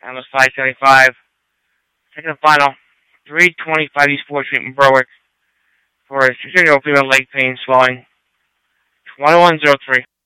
Time was 5:75. Second and final. 325 East 4th Street in Berwick for a 6-year-old female leg pain swelling. 2103.